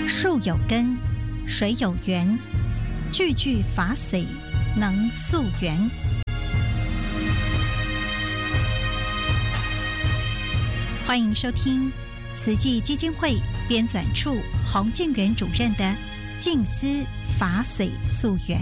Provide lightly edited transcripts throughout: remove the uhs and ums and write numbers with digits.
树有根，水有源，句句法髓能溯源。欢迎收听慈济基金会编纂处洪敬元主任的《静思法髓溯源》。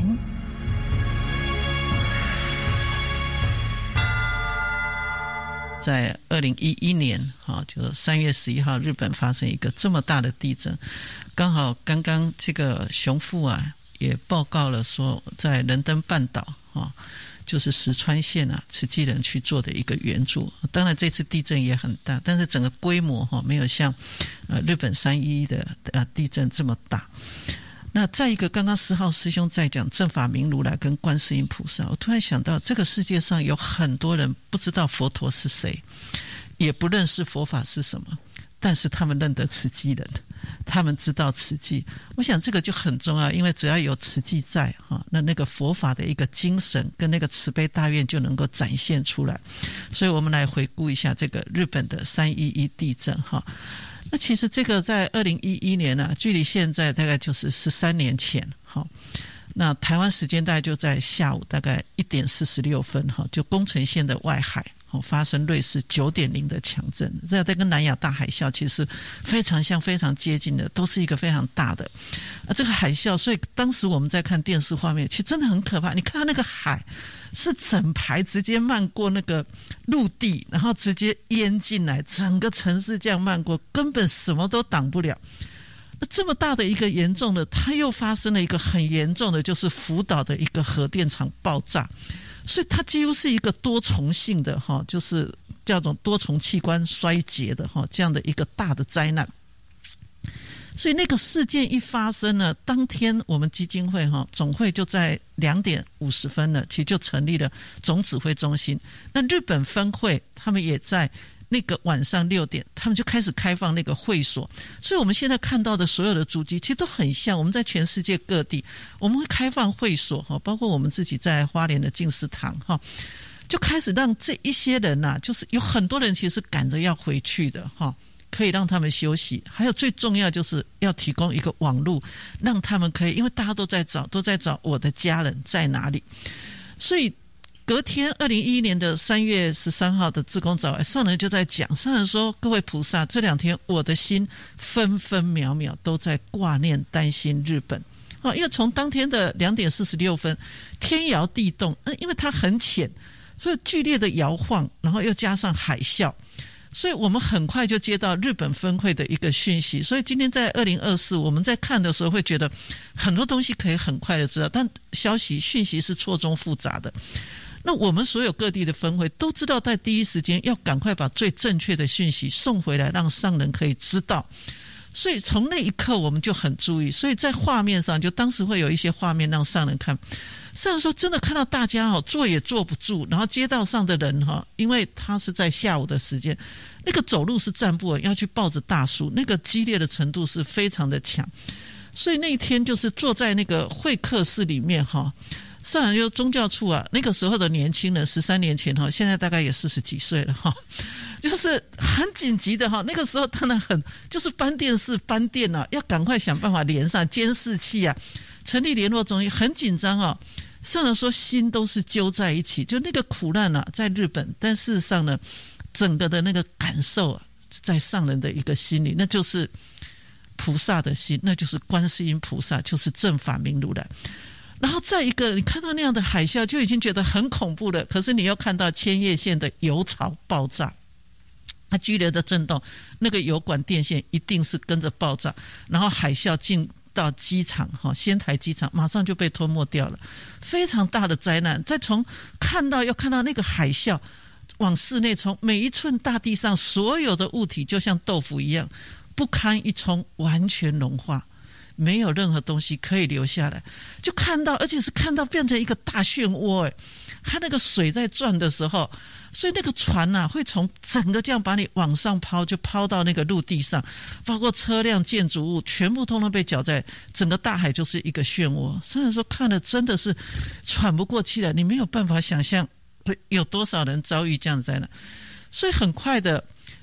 在2011年就3月11号，日本发生一个这么大的地震，刚好刚刚这个熊副也报告了说，在仁登半岛就是石川县慈济人去做的一个援助。当然这次地震也很大，但是整个规模没有像日本311的地震这么大。那再一个，刚刚4号师兄在讲正法明如来跟观世音菩萨，我突然想到，这个世界上有很多人不知道佛陀是谁，也不认识佛法是什么，但是他们认得慈济人，他们知道慈济。我想这个就很重要，因为只要有慈济在那个佛法的一个精神跟那个慈悲大愿就能够展现出来。所以我们来回顾一下这个日本的311地震那其实这个在2011年距离现在大概就是13年前那台湾时间大概就在下午大概1点46分就宫城县的外海发生瑞士9.0的强震，这跟南亚大海啸其实非常像、非常接近的，都是一个非常大的这个海啸。所以当时我们在看电视画面，其实真的很可怕。你看到那个海是整排直接漫过那个陆地，然后直接淹进来，整个城市这样漫过，根本什么都挡不了。这么大的一个严重的，它又发生了一个很严重的，就是福岛的一个核电厂爆炸。所以它几乎是一个多重性的就是叫做多重器官衰竭的这样的一个大的灾难。所以那个事件一发生呢，当天我们基金会总会就在2点50分了，其实就成立了总指挥中心。那日本分会他们也在那个晚上6点，他们就开始开放那个会所。所以我们现在看到的所有的足迹其实都很像，我们在全世界各地我们会开放会所包括我们自己在花莲的静思堂就开始让这一些人就是有很多人其实赶着要回去的可以让他们休息。还有最重要就是要提供一个网络，让他们可以，因为大家都在找我的家人在哪里。所以隔天2011年的3月13号的志工早会，上人就在讲，上人说，各位菩萨，这2天我的心分分秒秒都在挂念担心日本因为从当天的2点46分天摇地动，因为它很浅，所以剧烈的摇晃，然后又加上海啸，所以我们很快就接到日本分会的一个讯息。所以今天在2024我们在看的时候会觉得很多东西可以很快的知道，但讯息是错综复杂的。那我们所有各地的分会都知道，在第一时间要赶快把最正确的讯息送回来，让上人可以知道。所以从那一刻我们就很注意，所以在画面上就当时会有一些画面让上人看。上人说真的看到大家坐也坐不住，然后街道上的人因为他是在下午的时间，那个走路是站不稳，要去抱着大树，那个激烈的程度是非常的强。所以那一天就是坐在那个会客室里面上人就宗教处那个时候的年轻人13年前现在大概也40几岁了就是很紧急的那个时候当然就是搬电视搬电要赶快想办法连上监视器成立联络中心，很紧张上人说心都是揪在一起，就那个苦难在日本，但事实上呢整个的那个感受在上人的一个心里，那就是菩萨的心，那就是观世音菩萨，就是正法明如来。然后再一个，你看到那样的海啸就已经觉得很恐怖了，可是你又看到千叶县的油槽爆炸，它剧烈的震动，那个油管电线一定是跟着爆炸，然后海啸进到机场仙台机场马上就被吞没掉了，非常大的灾难。再从看到那个海啸往室内冲，每一寸大地上所有的物体就像豆腐一样不堪一冲，完全融化，没有任何东西可以留下来。就看到，而且是看到变成一个大漩涡它那个水在转的时候，所以那个船会从整个这样把你往上抛，就抛到那个陆地上，包括车辆建筑物全部通通被搅在整个大海，就是一个漩涡。虽然说看了真的是喘不过气来，你没有办法想象有多少人遭遇这样的灾难。所以很快的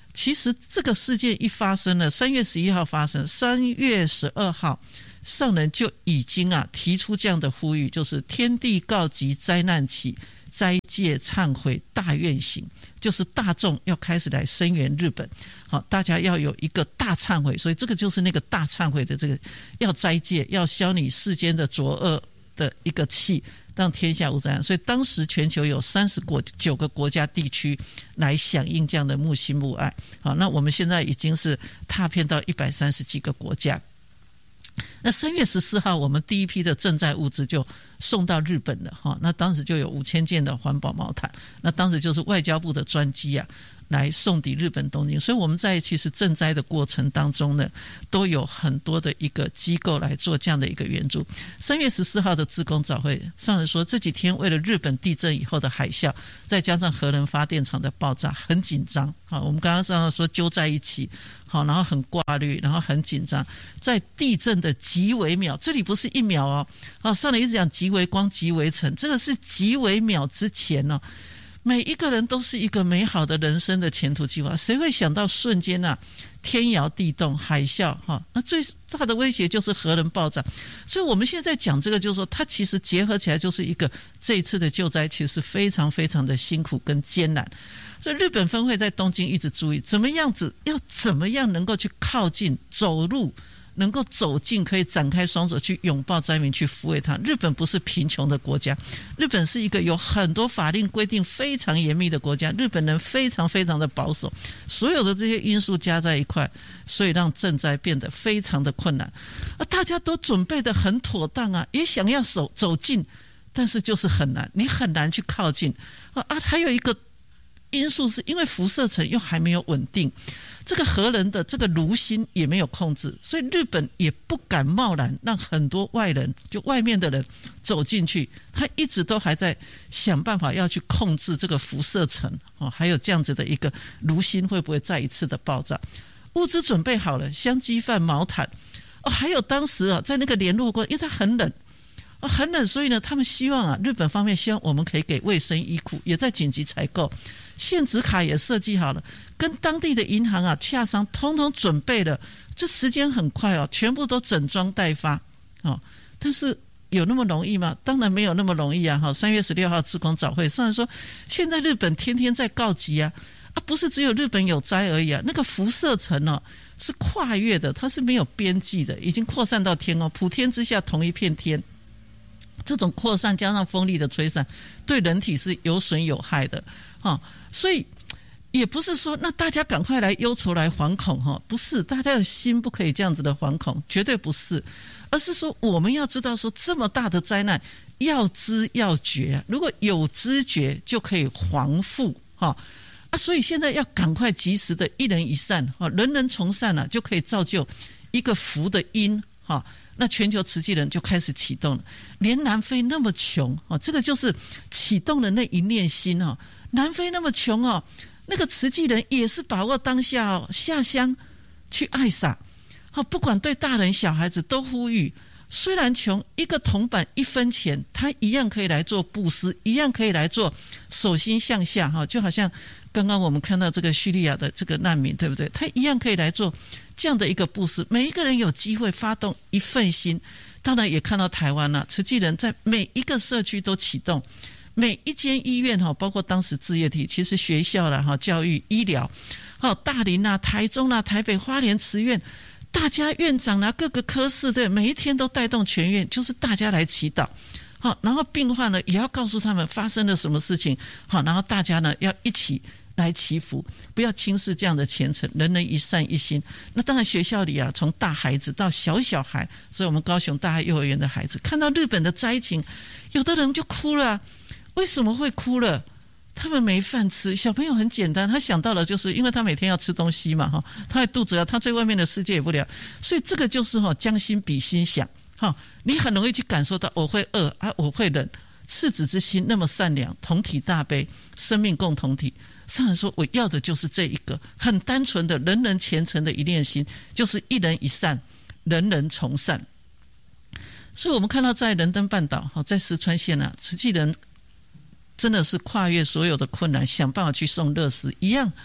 其实这个事件一发生了，3月11号发生，3月12号上人就已经提出这样的呼吁，就是天地告急灾难起，斋戒忏悔大愿行，就是大众要开始来声援日本，好，大家要有一个大忏悔，所以这个就是那个大忏悔的这个要斋戒，要消你世间的浊恶的一个气，让天下无灾难。所以当时全球有39个国家地区来响应这样的木心木爱。好，那我们现在已经是踏遍到130几个国家。那3月14号我们第一批的赈灾物资就送到日本了，那当时就有5000件的环保毛毯，那当时就是外交部的专机来送抵日本东京。所以我们在其实赈灾的过程当中呢，都有很多的一个机构来做这样的一个援助。3月14号的志工早会上人说，这几天为了日本地震以后的海啸，再加上核能发电厂的爆炸，很紧张。我们刚刚上人说揪在一起，好，然后很挂虑，然后很紧张，在地震的极微秒，这里不是1秒上人一直讲极微光极微尘，这个是极微秒之前每一个人都是一个美好的人生的前途计划，谁会想到瞬间天摇地动海啸那最大的威胁就是核能爆炸。所以我们现在讲这个就是说，它其实结合起来就是一个这一次的救灾其实非常非常的辛苦跟艰难。所以日本分会在东京一直注意怎么样能够去靠近走路，能够走近，可以展开双手去拥抱灾民，去抚慰他。日本不是贫穷的国家，日本是一个有很多法令规定非常严密的国家，日本人非常非常的保守，所有的这些因素加在一块，所以让赈灾变得非常的困难。大家都准备得很妥当也想要走近，但是就是很难，你很难去靠近还有一个因素是因为辐射层又还没有稳定，这个核能的这个炉芯也没有控制，所以日本也不敢贸然让很多外人，就外面的人走进去，他一直都还在想办法要去控制这个辐射层还有这样子的一个炉芯会不会再一次的爆炸。物资准备好了，香鸡饭毛毯还有当时在那个联络过，因为它很冷很冷，所以呢他们希望日本方面希望我们可以给卫生衣裤，也在紧急采购，现值卡也设计好了，跟当地的银行洽商，通通准备了，这时间很快全部都整装待发但是有那么容易吗？当然没有那么容易3月16号志工早会上来说，现在日本天天在告急不是只有日本有灾而已那个辐射层是跨越的，它是没有边际的，已经扩散到天普天之下同一片天。这种扩散加上风力的吹散，对人体是有损有害的所以也不是说那大家赶快来忧愁来惶恐不是，大家的心不可以这样子的惶恐，绝对不是，而是说我们要知道说这么大的灾难要知要觉，如果有知觉就可以防护所以现在要赶快及时的一人一善人人从善就可以造就一个福的因那全球慈济人就开始启动了。连南非那么穷这个就是启动了那一念心南非那么穷那个慈济人也是把握当下下乡去爱洒不管对大人小孩子都呼吁，虽然穷，一个铜板1分钱他一样可以来做布施，一样可以来做手心向下就好像刚刚我们看到这个叙利亚的这个难民，对不对？他一样可以来做这样的一个布施，每一个人有机会发动一份心。当然也看到台湾慈济人在每一个社区都启动，每一间医院包括当时志业体，其实学校啦教育医疗大林台中台北花莲慈院，大家院长各个科室对，每一天都带动全院，就是大家来祈祷然后病患呢也要告诉他们发生了什么事情然后大家呢要一起来祈福，不要轻视这样的虔诚，人人一善一心。那当然学校里从大孩子到小孩，所以我们高雄大爱幼儿园的孩子看到日本的灾情，有的人就哭了为什么会哭了？他们没饭吃，小朋友很简单，他想到了就是因为他每天要吃东西嘛他的肚子他对外面的世界也不了，所以这个就是将心比心想你很容易去感受到我会饿我会冷，赤子之心那么善良，同体大悲，生命共同体。上人说我要的就是这一个很单纯的人人虔诚的一念心，就是一人一善，人人从善。所以我们看到在仁登半岛在石川县慈济人真的是跨越所有的困难，想办法去送热食，一样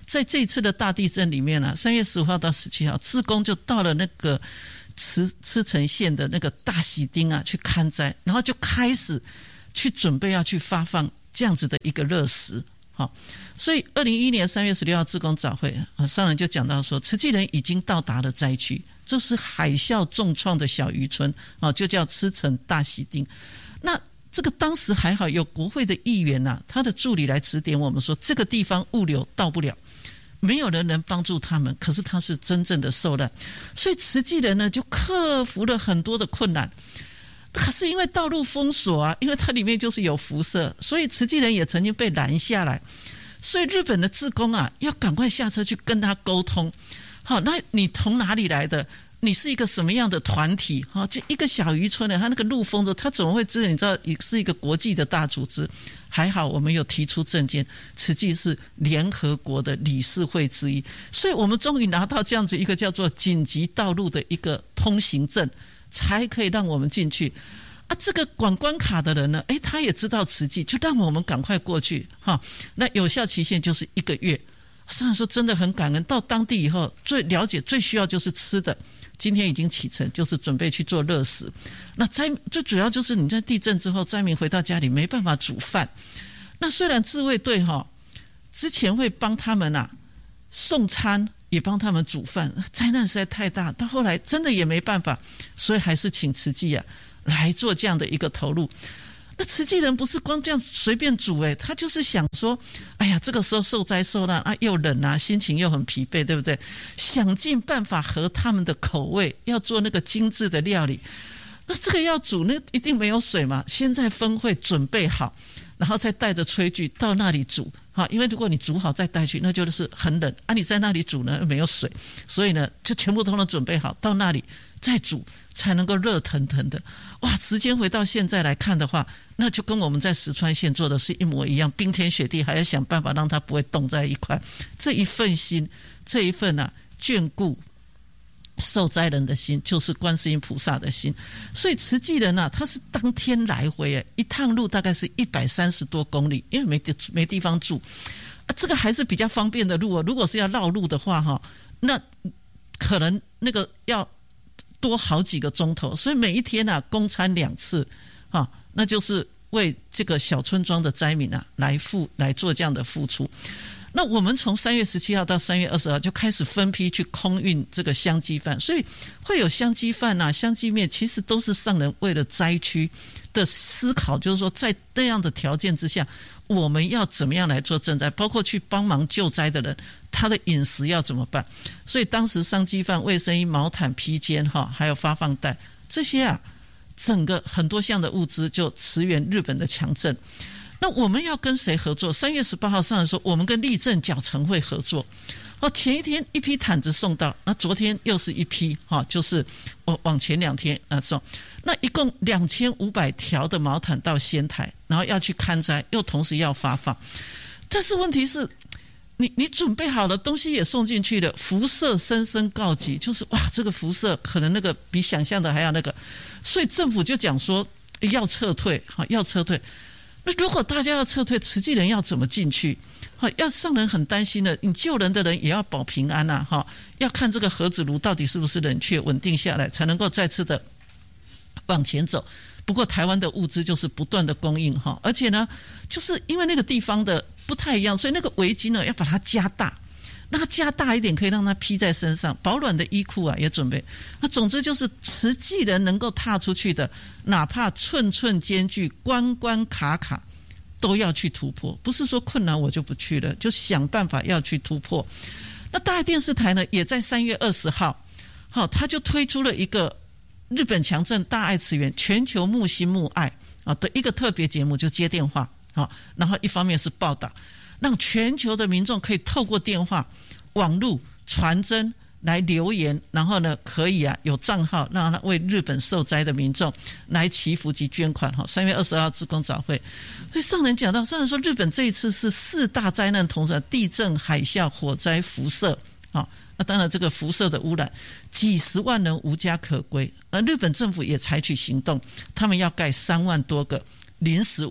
在这一次的大地震里面3月15号到17号，志工就到了那个茨城县的那个大喜町去勘灾，然后就开始去准备要去发放这样子的一个热食。好，所以2011年3月16号志工早会上人就讲到说，慈济人已经到达了灾区，这是海啸重创的小渔村，就叫茨城大喜町。那这个当时还好有国会的议员他的助理来指点我们说，这个地方物流到不了，没有人能帮助他们，可是他是真正的受难，所以慈济人呢就克服了很多的困难。可是因为道路封锁因为它里面就是有辐射，所以慈济人也曾经被拦下来，所以日本的志工要赶快下车去跟他沟通。好，那你从哪里来的？你是一个什么样的团体？这一个小渔村他那个路封着，他怎么会知道？你知道是一个国际的大组织，还好我们有提出政见，慈济是联合国的理事会之一，所以我们终于拿到这样子一个叫做紧急道路的一个通行证，才可以让我们进去。这个管关卡的人呢，他也知道慈济，就让我们赶快过去。那有效期限就是1个月。上人说真的很感恩，到当地以后最了解最需要就是吃的，今天已经启程，就是准备去做热食。那最主要就是你在地震之后，灾民回到家里没办法煮饭。那虽然自卫队之前会帮他们送餐，也帮他们煮饭，灾难实在太大，到后来真的也没办法，所以还是请慈济来做这样的一个投入。那慈济人不是光这样随便煮他就是想说，哎呀，这个时候受灾受难又冷心情又很疲惫，对不对？想尽办法合他们的口味，要做那个精致的料理。那这个要煮，那一定没有水嘛，先在分会准备好，然后再带着炊具到那里煮。因为如果你煮好再带去，那就是很冷你在那里煮呢没有水，所以呢就全部都能准备好，到那里再煮才能够热腾腾的。哇，时间回到现在来看的话，那就跟我们在石川县做的是一模一样，冰天雪地还要想办法让它不会冻在一块。这一份心，这一份眷顾受灾人的心，就是观世音菩萨的心。所以慈济人他是当天来回一趟路大概是130多公里，因为没地方住这个还是比较方便的路如果是要绕路的话那可能那个要多好几个钟头，所以每一天供餐2次那就是为这个小村庄的灾民来做这样的付出。那我们从3月17号到3月20号就开始分批去空运这个香鸡饭，所以会有香鸡饭香鸡面，其实都是上人为了灾区的思考，就是说在那样的条件之下，我们要怎么样来做赈灾，包括去帮忙救灾的人，他的饮食要怎么办。所以当时香鸡饭、卫生衣、毛毯、披肩还有发放袋，这些整个很多项的物资就驰援日本的强震。那我们要跟谁合作？3月18号上人说，我们跟立正矫诚会合作。前一天一批毯子送到，那昨天又是一批就是往前2天送，那一共2500条的毛毯到仙台，然后要去勘灾，又同时要发放。但是问题是你准备好了，东西也送进去了，辐射深深告急，就是哇，这个辐射可能那个比想象的还要那个，所以政府就讲说要撤退，要撤退。那如果大家要撤退，慈济人要怎么进去？要上人很担心的，你救人的人也要保平安要看这个核子炉到底是不是冷却稳定下来，才能够再次的往前走。不过台湾的物资就是不断的供应而且呢，就是因为那个地方的不太一样，所以那个围巾呢要把它加大，那它加大一点可以让它披在身上，保暖的衣裤也准备。那总之就是慈济人能够踏出去的，哪怕寸寸艰巨、关关卡卡，都要去突破。不是说困难我就不去了，就想办法要去突破。那大爱电视台呢，也在3月20号，他就推出了一个日本强震大爱慈援全球募心募爱的一个特别节目，就接电话然后一方面是报道，让全球的民众可以透过电话、网络、传真来留言，然后呢可以有账号让他为日本受灾的民众来祈福及捐款。3月20号志工早会，所以上人讲到，上人说日本这一次是4大灾难同时，地震、海啸、火灾、辐射那当然这个辐射的污染，几十万人无家可归。那日本政府也采取行动，他们要盖3万多个临时屋。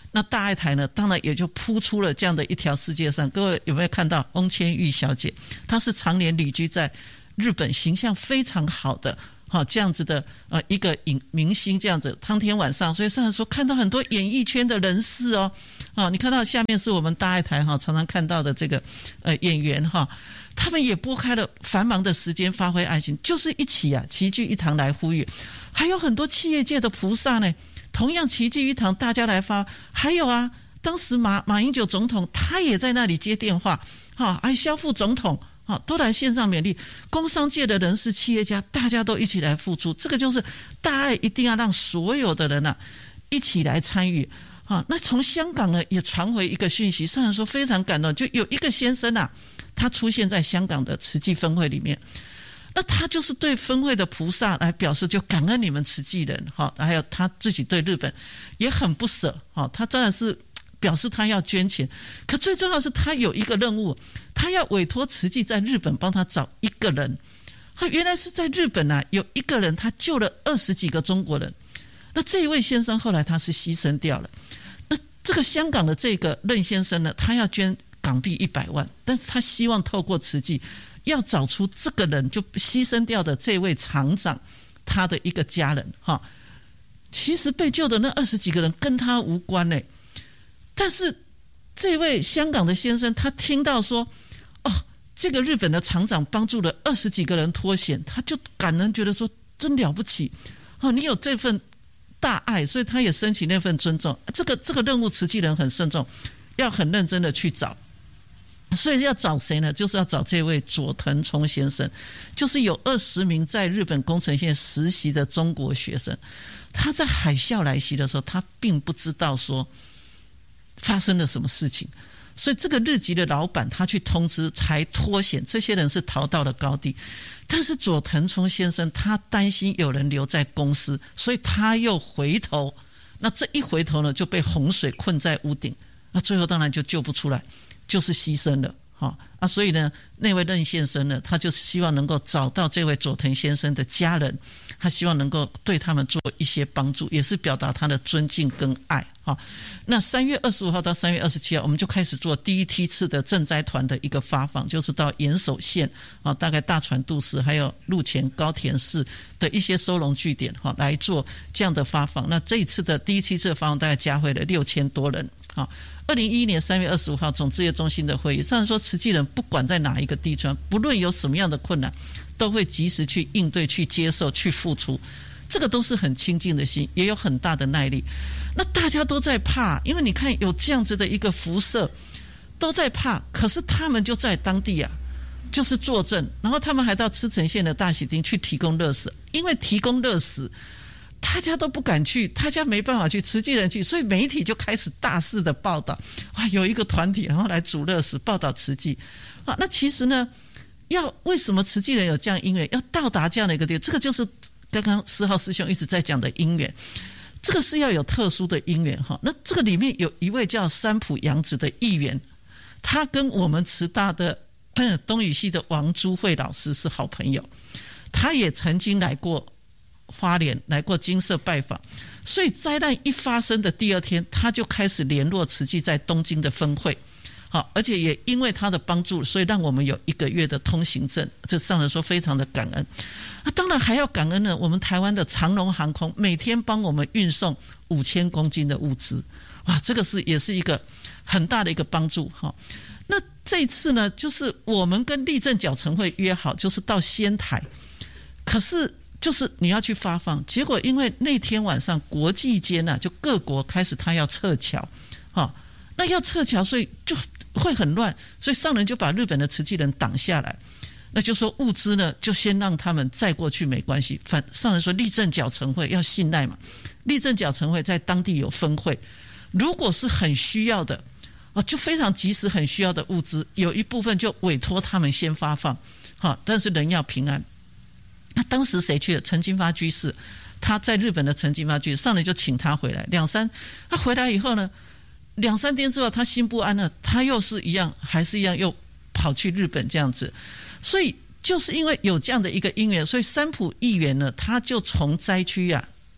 那大爱台呢，当然也就铺出了这样的一条世界上。各位有没有看到翁千玉小姐？她是常年旅居在日本，形象非常好的。这样子的一个明星这样子，当天晚上，所以上来说看到很多演艺圈的人士哦，你看到下面是我们大爱台常常看到的这个演员他们也拨开了繁忙的时间发挥爱心，就是一起齐聚一堂来呼吁。还有很多企业界的菩萨呢，同样齐聚一堂，大家来发。还有当时马英九总统他也在那里接电话，还萧副总统都来线上勉励，工商界的人士、企业家，大家都一起来付出。这个就是大爱，一定要让所有的人一起来参与。那从香港呢也传回一个讯息，上人说非常感动，就有一个先生他出现在香港的慈济分会里面，那他就是对分会的菩萨来表示就感恩你们慈济人，还有他自己对日本也很不舍，他真的是表示他要捐钱，可最重要的是他有一个任务，他要委托慈济在日本帮他找一个人。他原来是在日本有一个人他救了20几个中国人，那这一位先生后来他是牺牲掉了。那这个香港的这个任先生呢，他要捐港币100万，但是他希望透过慈济要找出这个人就牺牲掉的这位厂长他的一个家人。其实被救的那20几个人跟他无关呢，但是这位香港的先生他听到说这个日本的厂长帮助了20几个人脱险，他就感恩，觉得说真了不起，你有这份大爱，所以他也升起那份尊重。这个任务慈济人很慎重，要很认真的去找。所以要找谁呢？就是要找这位佐藤聪先生，就是有20名在日本宫城县实习的中国学生。他在海啸来袭的时候，他并不知道说发生了什么事情，所以这个日籍的老板他去通知才脱险，这些人是逃到了高地。但是佐藤聪先生他担心有人留在公司，所以他又回头，那这一回头呢就被洪水困在屋顶，那最后当然就救不出来，就是牺牲了。所以呢那位任先生呢，他就希望能够找到这位佐藤先生的家人，他希望能够对他们做一些帮助，也是表达他的尊敬跟爱。那3月25号到3月27号我们就开始做第一梯次的赈灾团的一个发放，就是到岩手县大概大船渡市还有鹿前高田市的一些收容据点来做这样的发放。那这一次的第一梯次的发放大概加回了6000多人。2011年3月25号总志业中心的会议上说，慈济人不管在哪一个地方，不论有什么样的困难，都会及时去应对、去接受、去付出，这个都是很清净的心，也有很大的耐力。那大家都在怕，因为你看有这样子的一个辐射，都在怕，可是他们就在当地就是坐镇，然后他们还到茨城县的大喜町去提供热食，因为提供热食大家都不敢去，大家没办法去，慈济人去，所以媒体就开始大肆的报道，有一个团体然后来煮热食报道慈济。那其实呢，为什么慈济人有这样因缘，要到达这样的一个地方，这个就是刚刚4号师兄一直在讲的因缘，这个是要有特殊的因缘。那这个里面有一位叫三浦洋子的议员，他跟我们慈大的东语系的王珠慧老师是好朋友，他也曾经来过花莲，来过金色拜访，所以灾难一发生的第2天，他就开始联络慈济在东京的分会。而且也因为他的帮助，所以让我们有1个月的通行证，这上人说非常的感恩。当然还要感恩呢，我们台湾的长荣航空每天帮我们运送5000公斤的物资，这个也是一个很大的一个帮助。那这一次呢，就是我们跟立正矫成会约好，就是到仙台，可是就是你要去发放，结果因为那天晚上国际间就各国开始他要撤侨，那要撤侨，所以就会很乱，所以上人就把日本的慈济人挡下来，那就说物资呢就先让他们载过去没关系。上人说立正矫成会要信赖嘛，立正矫成会在当地有分会，如果是很需要的就非常及时很需要的物资，有一部分就委托他们先发放，但是人要平安。那当时谁去了？陈金发居士，他在日本的陈金发居士，上人就请他回来他回来以后呢，2-3天之后他心不安了，他又是一样，还是一样又跑去日本这样子。所以就是因为有这样的一个因缘，所以三浦议员呢，他就从灾区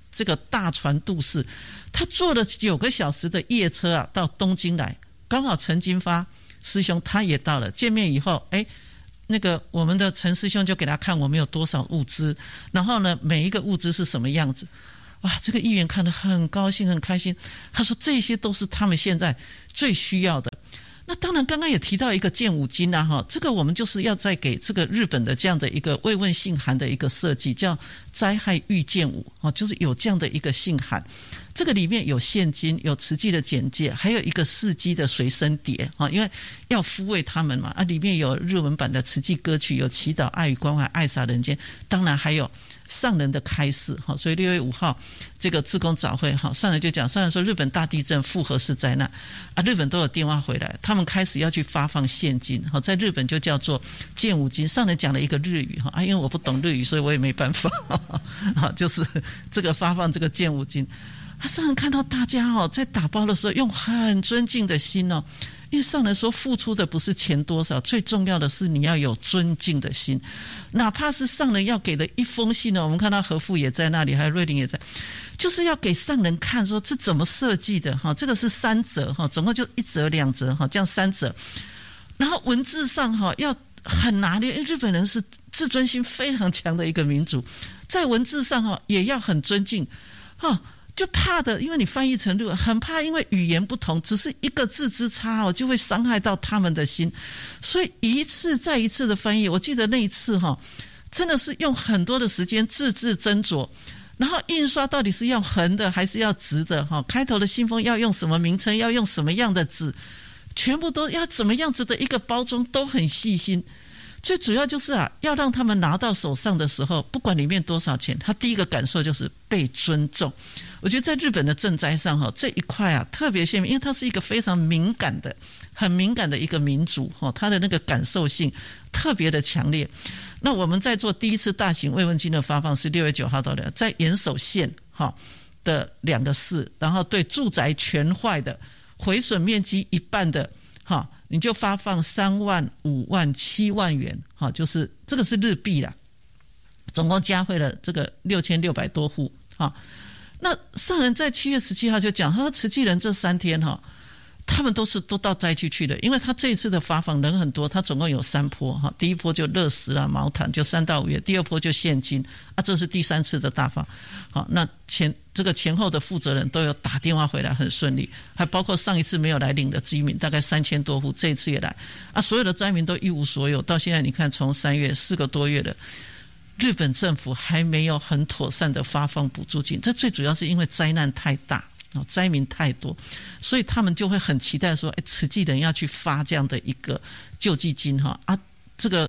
这个大船渡世，他坐了9个小时的夜车啊，到东京来，刚好陈金发师兄他也到了，见面以后，那个我们的陈师兄就给他看我们有多少物资，然后呢，每一个物资是什么样子。哇，这个议员看得很高兴很开心，他说这些都是他们现在最需要的。那当然刚刚也提到一个建五金啊，这个我们就是要再给这个日本的这样的一个慰问信函的一个设计，叫灾害预见五，就是有这样的一个信函，这个里面有现金，有慈济的简介，还有一个事迹的随身碟，因为要抚慰他们嘛，里面有日文版的慈济歌曲，有祈祷、爱与关怀、爱洒人间，当然还有上人的开示。所以6月5号这个志工早会，上人就讲，上人说日本大地震复合式灾难日本都有电话回来，他们开始要去发放现金，在日本就叫做建五金。上人讲了一个日语，因为我不懂日语，所以我也没办法就是这个发放这个建五金。上人看到大家在打包的时候用很尊敬的心因为上人说付出的不是钱多少，最重要的是你要有尊敬的心。哪怕是上人要给的一封信我们看到何父也在那里，还有瑞玲也在，就是要给上人看说这怎么设计的这个是3折总共就1折2折这样3折，然后文字上要很拿捏，因为日本人是自尊心非常强的一个民族，在文字上也要很尊敬就怕的，因为你翻译成日文，很怕因为语言不同，只是一个字之差就会伤害到他们的心，所以一次再一次的翻译。我记得那一次真的是用很多的时间字字斟酌，然后印刷到底是要横的还是要直的开头的信封要用什么名称，要用什么样的纸，全部都要怎么样子的一个包装，都很细心。最主要就是要让他们拿到手上的时候，不管里面多少钱，他第一个感受就是被尊重。我觉得在日本的赈灾上这一块特别鲜明，因为它是一个非常敏感的很敏感的一个民族它的那个感受性特别的强烈。那我们在做第一次大型慰问金的发放是6月9号到的，在岩手县的2个市，然后对住宅全坏的毁损面积1半的你就发放3万、5万、7万元就是这个是日币啦，总共加惠了这个6600多户那上人在7月17号就讲，他说慈济人这3天他们都到灾区去的，因为他这一次的发放人很多，他总共有3波第一波就热食啦、毛毯就3到5月，第2波就现金这是第3次的大发那这个前后的负责人都有打电话回来，很顺利，还包括上一次没有来领的居民大概3000多户，这一次也来所有的灾民都一无所有。到现在你看从3月4个多月了，日本政府还没有很妥善的发放补助金，这最主要是因为灾难太大灾民太多，所以他们就会很期待说慈济人要去发这样的一个救济金这个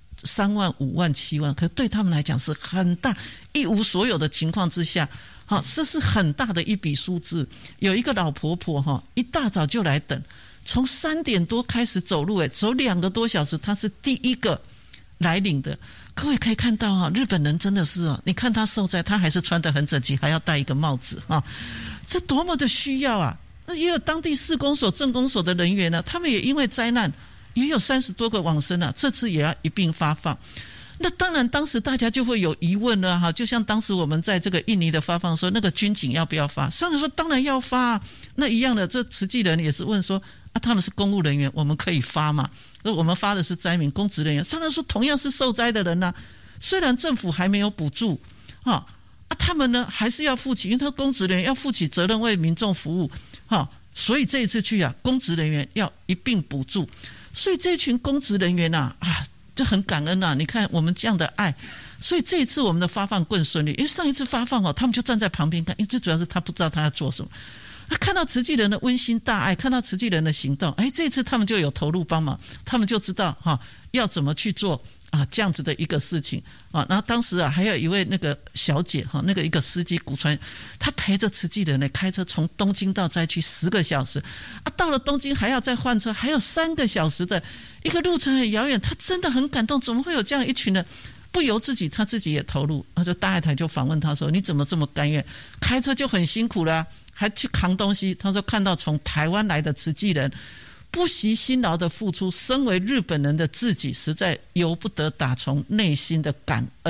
3万、5万、7万，可是对他们来讲是很大，一无所有的情况之下这是很大的一笔数字。有一个老婆婆一大早就来等，从3点多开始走路走2个多小时，她是第一个来领的。各位可以看到日本人真的是你看他受灾，他还是穿得很整齐，还要戴一个帽子这多么的需要那也有当地市公所、镇公所的人员他们也因为灾难也有30多个往生这次也要一并发放。那当然当时大家就会有疑问了就像当时我们在这个印尼的发放说那个军警要不要发，上人说当然要发那一样的，这慈济人也是问说他们是公务人员，我们可以发吗？我们发的是灾民公职人员，上人说同样是受灾的人虽然政府还没有补助他们呢还是要负起，因为他公职人员要负起责任为民众服务所以这一次去公职人员要一并补助。所以这群公职人员就很感恩你看我们这样的爱，所以这一次我们的发放更顺利。因为上一次发放他们就站在旁边看，因为最主要是他不知道他要做什么，看到慈济人的温馨大爱，看到慈济人的行动这次他们就有投入帮忙，他们就知道要怎么去做这样子的一个事情然后当时还有一位那个小姐那个一个司机古川，他陪着慈济人开车从东京到灾区10个小时到了东京还要再换车，还有3个小时的一个路程很遥远，他真的很感动，怎么会有这样一群人不由自己，他自己也投入。他就大爱台就访问他说，你怎么这么甘愿，开车就很辛苦了还去扛东西。他说看到从台湾来的慈济人不惜辛劳的付出，身为日本人的自己实在由不得打从内心的感恩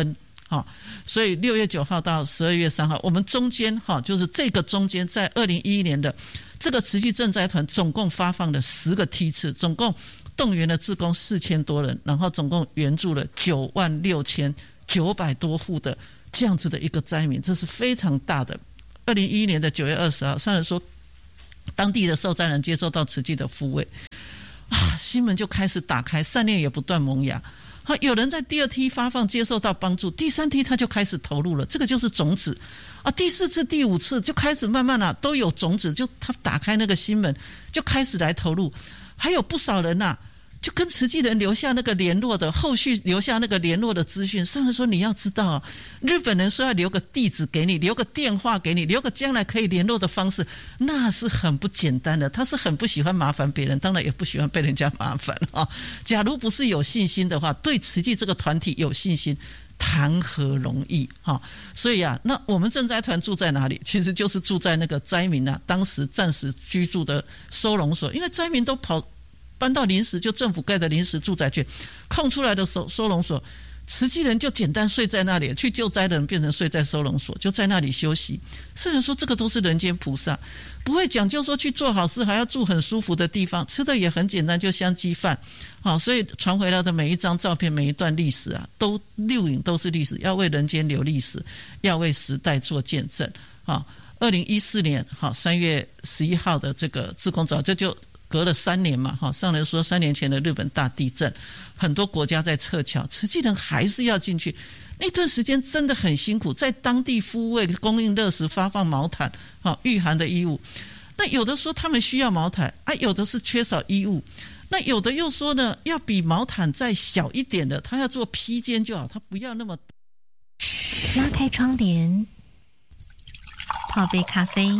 所以6月9号到12月3号，我们中间就是这个中间，在2011年的这个慈济赈灾团总共发放了10个梯次，总共动员了志工4000多人，然后总共援助了96900多户的这样子的一个灾民，这是非常大的。2011年的9月20号，上人说，当地的受灾人接受到慈济的抚慰心门就开始打开，善念也不断萌芽。有人在第2梯发放接受到帮助，第3梯他就开始投入了，这个就是种子第4次第5次就开始慢慢都有种子，就他打开那个心门就开始来投入。还有不少人就跟慈济人留下那个联络的，后续留下那个联络的资讯。上人说，你要知道日本人说要留个地址给你，留个电话给你，留个将来可以联络的方式，那是很不简单的。他是很不喜欢麻烦别人，当然也不喜欢被人家麻烦假如不是有信心的话，对慈济这个团体有信心，谈何容易所以那我们赈灾团住在哪里？其实就是住在那个灾民当时暂时居住的收容所，因为灾民都搬到临时就政府盖的临时住宅区，空出来的收容所，慈济人就简单睡在那里，去救灾的人变成睡在收容所，就在那里休息。圣人说，这个都是人间菩萨，不会讲究说去做好事还要住很舒服的地方，吃的也很简单，就香鸡饭所以传回来的每一张照片，每一段历史都录影，都是历史，要为人间留历史，要为时代做见证2014年3月11号的这个志工早，这就隔了3年嘛，上人说3年前的日本大地震，很多国家在撤侨，慈济人还是要进去。那段时间真的很辛苦，在当地抚慰、供应热食、发放毛毯、御寒的衣物。那有的说他们需要毛毯有的是缺少衣物，那有的又说呢，要比毛毯再小一点的，他要做披肩就好，他不要那么。 拉开窗帘，泡杯咖啡，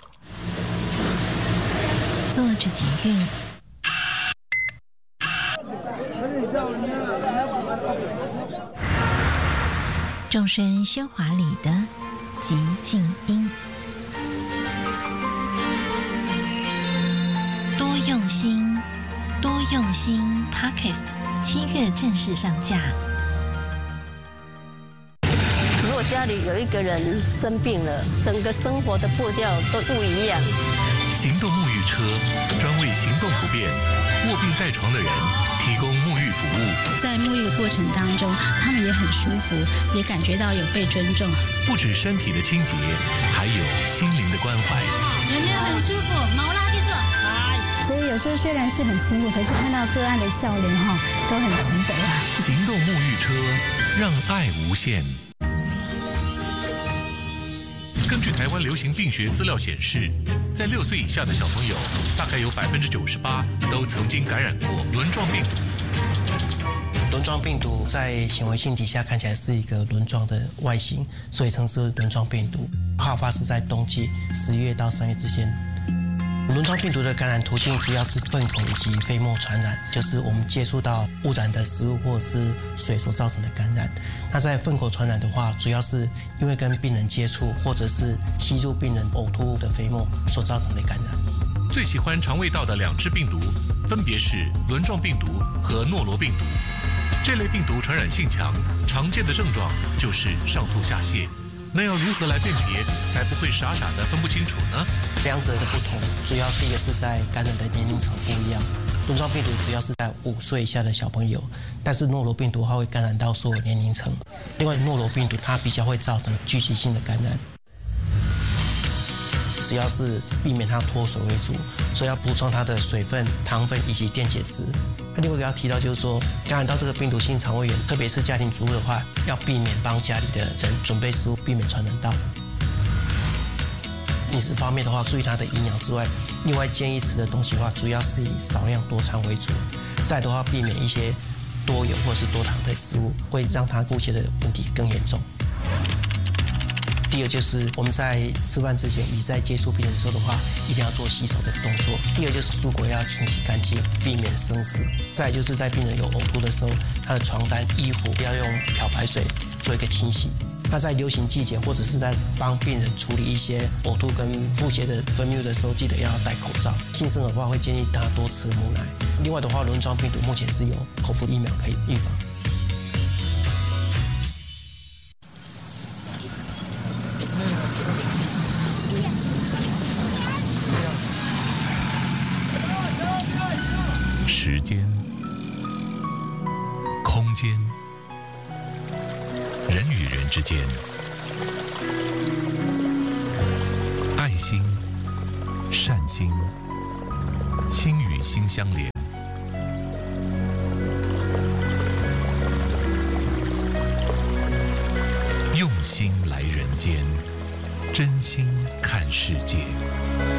做着捷运，众生喧哗里的寂静音。多用心，多用心 Podcast 7月正式上架。 如果家里有一个人生病了，整个生活的步调都不一样。 行动沐浴车专为行动不便、卧病在床的人提供沐浴服务。 在沐浴的过程当中，他们也很舒服，也感觉到有被尊重。 不止身体的清洁，还有心灵的关怀。 有没有很舒服？毛拉地色。 所以有时候虽然是很辛苦，可是看到个案的笑脸都很值得行动沐浴车，让爱无限。根据台湾流行病学资料显示，在6岁以下的小朋友，大概有98%都曾经感染过轮状病毒。 轮状病毒在显微镜底下看起来是一个轮状的外形，所以称之为轮状病毒。好发是在冬季10月到3月之间。轮状病毒的感染途径主要是粪口以及飞沫传染，就是我们接触到污染的食物或者是水所造成的感染。那在粪口传染的话，主要是因为跟病人接触或者是吸入病人呕吐物的飞沫所造成的感染。 最喜欢肠胃道的2只病毒分别是轮状病毒和诺罗病毒。这类病毒传染性强，常见的症状就是上吐下泻。那要如何来辨别，才不会傻傻的分不清楚呢？ 两者的不同，主要第一个是在感染的年龄层不一样。轮状病毒主要是在5岁以下的小朋友，但是诺罗病毒它会感染到所有年龄层。另外，诺罗病毒它比较会造成聚集性的感染，只要是避免它脱水为主，所以要补充它的水分、糖分以及电解质。另外一个要提到就是说，感染到这个病毒性肠胃炎，特别是家庭主妇的话，要避免帮家里的人准备食物，避免传染到。饮食方面的话，注意它的营养之外，另外建议吃的东西的话，主要是以少量多餐为主。再的话，避免一些多油或是多糖的食物，会让它腹泻的问题更严重。第二就是我们在吃饭之前，以及在接触病人之后的话，一定要做洗手的动作。第二就是蔬果要清洗干净，避免生食。再来就是在病人有呕吐的时候，他的床单、衣服要用漂白水做一个清洗。那在流行季节或者是在帮病人处理一些呕吐跟腹泻的分泌物的时候，记得要戴口罩。新生儿的话会建议他多吃母奶。另外的话，轮状病毒目前是有口服疫苗可以预防。 时间、空间，人与人之间，爱心、善心，心与心相连。用心来人间，真心看世界。